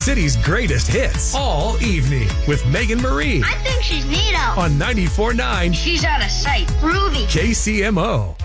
city's greatest hits all evening with Megan Marie I think she's neato. on 94.9 She's out of sight. Groovy. KCMO.